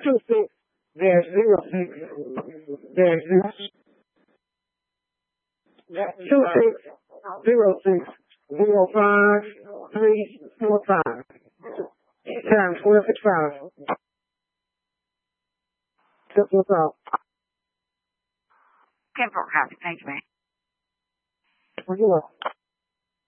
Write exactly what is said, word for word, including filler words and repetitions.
two six dash zero six dash zero two six zero six zero five three four five. Time twelve five. Just what's up? ten four copy. Thanks, man. Where you at?